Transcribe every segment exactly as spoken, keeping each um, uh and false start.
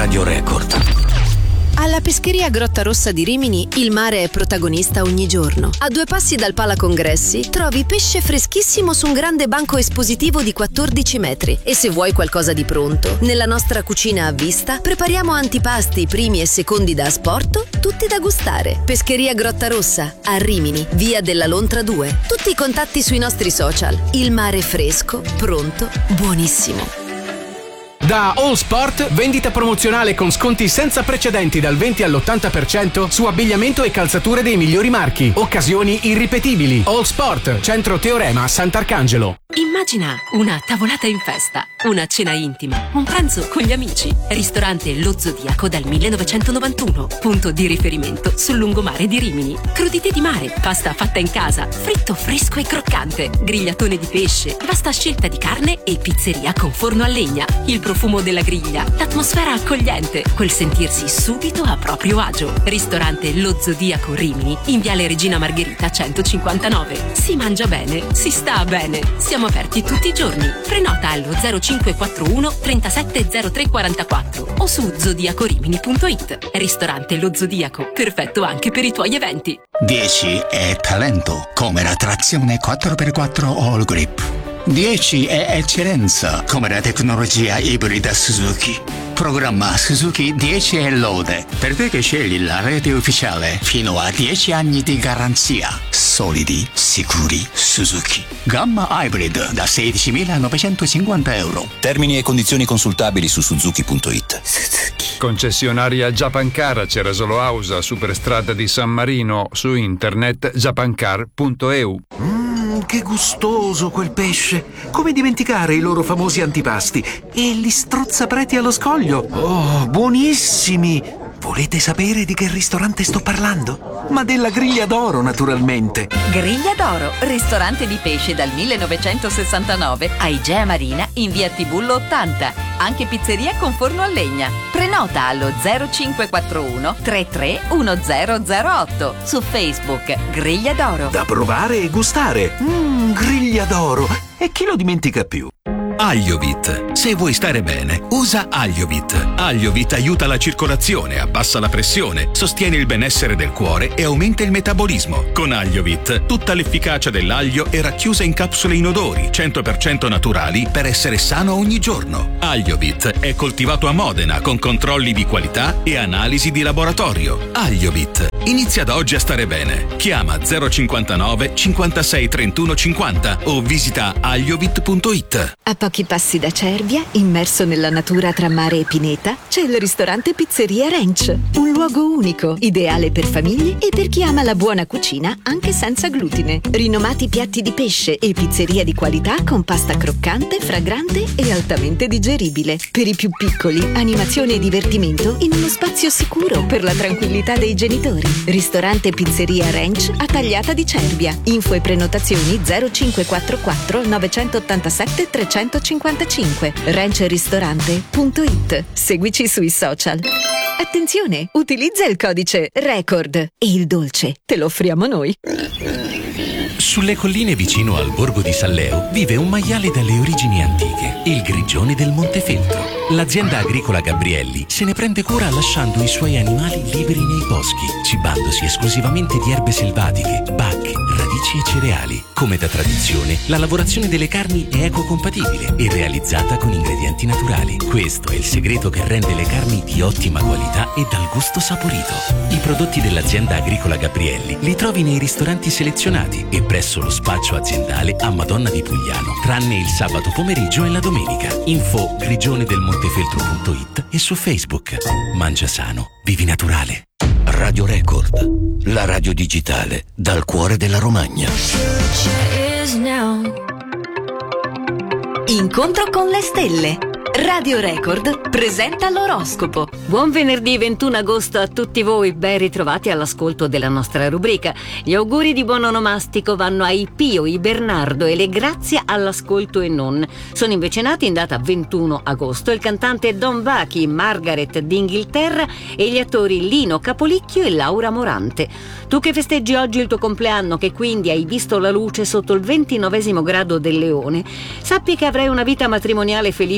Radio Record. Alla pescheria Grotta Rossa di Rimini il mare è protagonista ogni giorno. A due passi dal Pala Congressi trovi pesce freschissimo su un grande banco espositivo di quattordici metri. E se vuoi qualcosa di pronto, nella nostra cucina a vista prepariamo antipasti, primi e secondi da asporto, tutti da gustare. Pescheria Grotta Rossa a Rimini, via della Lontra due. Tutti i contatti sui nostri social. Il mare fresco, pronto, buonissimo. Da All Sport, vendita promozionale con sconti senza precedenti dal venti all'ottanta per cento su abbigliamento e calzature dei migliori marchi. Occasioni irripetibili. All Sport, Centro Teorema, Sant'Arcangelo. Immagina una tavolata in festa, una cena intima, un pranzo con gli amici. Ristorante Lo Zodiaco dal millenovecentonovantuno, punto di riferimento sul lungomare di Rimini. Crudité di mare, pasta fatta in casa, fritto fresco e croccante, grigliatone di pesce, vasta scelta di carne e pizzeria con forno a legna. Il profumo della griglia, l'atmosfera accogliente, quel sentirsi subito a proprio agio. Ristorante Lo Zodiaco Rimini, in viale Regina Margherita centocinquantanove. Si mangia bene, si sta bene. Siamo aperti tutti i giorni. Prenota allo zero cinque quattro uno trentasette zero tre quarantaquattro o su zodiacorimini punto it. Ristorante Lo Zodiaco, perfetto anche per i tuoi eventi. dieci è talento, come la trazione quattro per quattro All Grip. dieci è eccellenza, come la tecnologia ibrida Suzuki. Programma Suzuki dieci è lode, per te che scegli la rete ufficiale, fino a dieci anni di garanzia. Solidi, sicuri, Suzuki. Gamma hybrid da sedicimilanovecentocinquanta euro. Termini e condizioni consultabili su suzuki punto it. Suzuki. Concessionaria Japancar, Cerasolo Ausa, Superstrada di San Marino, su internet japancar punto e u. Mmm, che gustoso quel pesce! Come dimenticare i loro famosi antipasti? E gli strozzapreti allo scoglio! Oh, buonissimi! Volete sapere di che ristorante sto parlando? Ma della Griglia d'Oro, naturalmente! Griglia d'Oro, ristorante di pesce dal millenovecentosessantanove a Igea Marina in via Tibullo ottanta. Anche pizzeria con forno a legna. Prenota allo zero cinque quattro uno trentatré diciannove zero otto. Su Facebook Griglia d'Oro. Da provare e gustare! Mmm, Griglia d'Oro! E chi lo dimentica più? Agliovit. Se vuoi stare bene, usa Agliovit. Agliovit aiuta la circolazione, abbassa la pressione, sostiene il benessere del cuore e aumenta il metabolismo. Con Agliovit, tutta l'efficacia dell'aglio è racchiusa in capsule inodori, cento per cento naturali per essere sano ogni giorno. Agliovit è coltivato a Modena con controlli di qualità e analisi di laboratorio. Agliovit. Inizia da oggi a stare bene. Chiama zero cinquantanove cinquantasei trentuno cinquanta o visita agliovit punto it. A pochi passi da Cervia, immerso nella natura tra mare e pineta, c'è il ristorante Pizzeria Ranch. Un luogo unico, ideale per famiglie e per chi ama la buona cucina anche senza glutine. Rinomati piatti di pesce e pizzeria di qualità con pasta croccante, fragrante e altamente digeribile. Per i più piccoli, animazione e divertimento in uno spazio sicuro per la tranquillità dei genitori. Ristorante Pizzeria Ranch a Tagliata di Cervia. Info e prenotazioni zero cinque quattro quattro nove otto sette trecentocinquantacinque. ranchristorante punto it. Seguici sui social. Attenzione, utilizza il codice RECORD e il dolce te lo offriamo noi. Sulle colline vicino al borgo di Salleo vive un maiale dalle origini antiche, il grigione del Montefeltro. L'azienda agricola Gabrielli se ne prende cura lasciando i suoi animali liberi nei boschi, cibandosi esclusivamente di erbe selvatiche, bacche, radici e cereali. Come da tradizione, la lavorazione delle carni è ecocompatibile e realizzata con ingredienti naturali. Questo è il segreto che rende le carni di ottima qualità e dal gusto saporito. I prodotti dell'azienda agricola Gabrielli li trovi nei ristoranti selezionati e presso lo spaccio aziendale a Madonna di Pugliano, tranne il sabato pomeriggio e la domenica. Info grigione del montefeltro punto it e su Facebook. Mangia sano, vivi naturale. Radio Record, la radio digitale dal cuore della Romagna. Incontro con le stelle. Radio Record presenta l'oroscopo. Buon venerdì ventuno agosto a tutti voi, ben ritrovati all'ascolto della nostra rubrica. Gli auguri di buon onomastico vanno ai Pio, i Bernardo e le grazie all'ascolto e non. Sono invece nati in data ventuno agosto il cantante Don Bachi, Margaret d'Inghilterra e gli attori Lino Capolicchio e Laura Morante. Tu che festeggi oggi il tuo compleanno, che quindi hai visto la luce sotto il ventinovesimo grado del Leone, sappi che avrai una vita matrimoniale felice e fortunata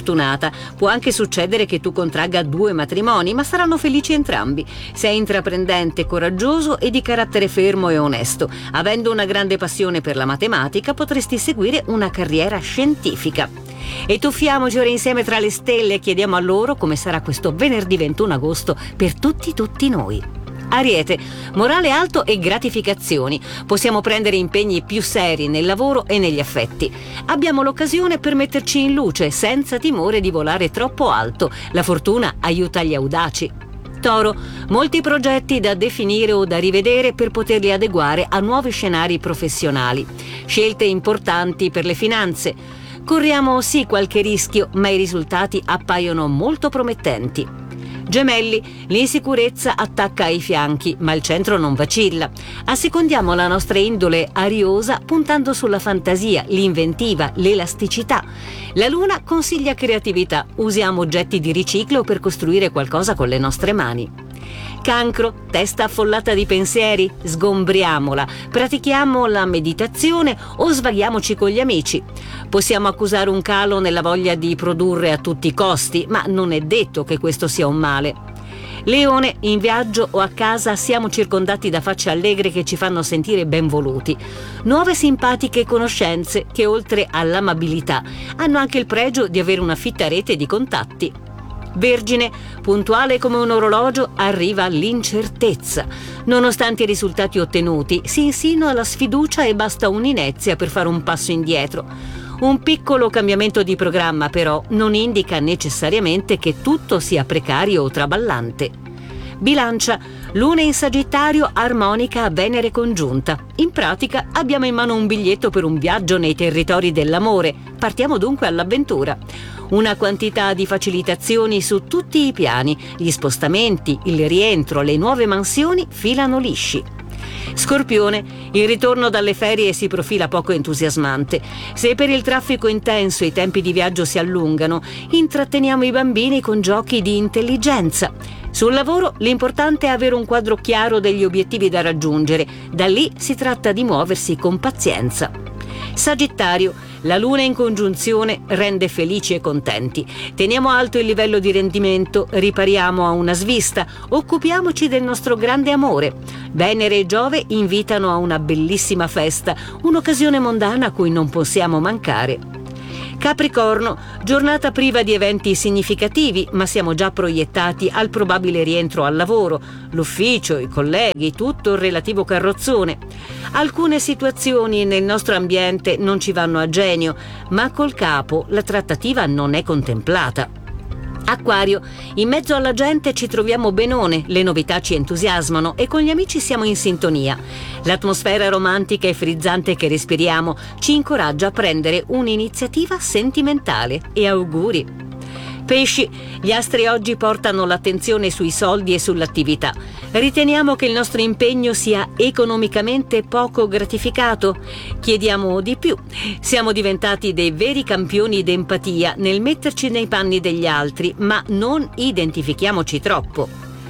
fortunata. Può anche succedere che tu contragga due matrimoni, ma saranno felici entrambi. Sei intraprendente, coraggioso e di carattere fermo e onesto. Avendo una grande passione per la matematica, potresti seguire una carriera scientifica. E tuffiamoci ora insieme tra le stelle e chiediamo a loro come sarà questo venerdì ventuno agosto per tutti tutti noi. Ariete, morale alto e gratificazioni. Possiamo prendere impegni più seri nel lavoro e negli affetti. Abbiamo l'occasione per metterci in luce senza timore di volare troppo alto. La fortuna aiuta gli audaci. Toro, molti progetti da definire o da rivedere per poterli adeguare a nuovi scenari professionali. Scelte importanti per le finanze. Corriamo sì qualche rischio, ma i risultati appaiono molto promettenti. Gemelli, l'insicurezza attacca ai fianchi, ma il centro non vacilla. Assecondiamo la nostra indole ariosa puntando sulla fantasia, l'inventiva, l'elasticità. La luna consiglia creatività, usiamo oggetti di riciclo per costruire qualcosa con le nostre mani. Cancro, testa affollata di pensieri? Sgombriamola, pratichiamo la meditazione o svaghiamoci con gli amici. Possiamo accusare un calo nella voglia di produrre a tutti i costi, ma non è detto che questo sia un male. Leone, in viaggio o a casa siamo circondati da facce allegre che ci fanno sentire benvoluti. Nuove simpatiche conoscenze che oltre all'amabilità hanno anche il pregio di avere una fitta rete di contatti. Vergine, puntuale come un orologio, arriva l'incertezza. Nonostante i risultati ottenuti, si insinua la sfiducia e basta un'inezia per fare un passo indietro. Un piccolo cambiamento di programma, però, non indica necessariamente che tutto sia precario o traballante. Bilancia, luna in Sagittario, armonica a Venere congiunta. In pratica abbiamo in mano un biglietto per un viaggio nei territori dell'amore. Partiamo dunque all'avventura. Una quantità di facilitazioni su tutti i piani, gli spostamenti, il rientro, le nuove mansioni filano lisci. Scorpione, il ritorno dalle ferie si profila poco entusiasmante. Se per il traffico intenso i tempi di viaggio si allungano, intratteniamo i bambini con giochi di intelligenza. Sul lavoro l'importante è avere un quadro chiaro degli obiettivi da raggiungere, da lì si tratta di muoversi con pazienza. Sagittario, la luna in congiunzione rende felici e contenti. Teniamo alto il livello di rendimento, ripariamo a una svista, occupiamoci del nostro grande amore. Venere e Giove invitano a una bellissima festa, un'occasione mondana a cui non possiamo mancare. Capricorno, giornata priva di eventi significativi, ma siamo già proiettati al probabile rientro al lavoro, l'ufficio, i colleghi, tutto il relativo carrozzone. Alcune situazioni nel nostro ambiente non ci vanno a genio, ma col capo la trattativa non è contemplata. Acquario, in mezzo alla gente ci troviamo benone, le novità ci entusiasmano e con gli amici siamo in sintonia. L'atmosfera romantica e frizzante che respiriamo ci incoraggia a prendere un'iniziativa sentimentale. E auguri! Pesci, gli astri oggi portano l'attenzione sui soldi e sull'attività. Riteniamo che il nostro impegno sia economicamente poco gratificato? Chiediamo di più. Siamo diventati dei veri campioni d'empatia nel metterci nei panni degli altri, ma non identifichiamoci troppo.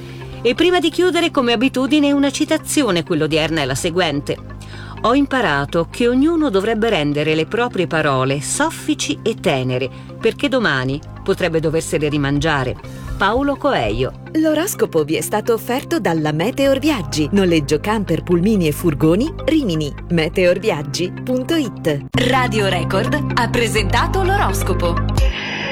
E prima di chiudere, come abitudine, una citazione, quella odierna è la seguente. Ho imparato che ognuno dovrebbe rendere le proprie parole soffici e tenere, perché domani potrebbe doversele rimangiare. Paolo Coelho. L'oroscopo vi è stato offerto dalla Meteor Viaggi, noleggio camper, pulmini e furgoni, Rimini. meteor viaggi punto it. Radio Record ha presentato l'oroscopo.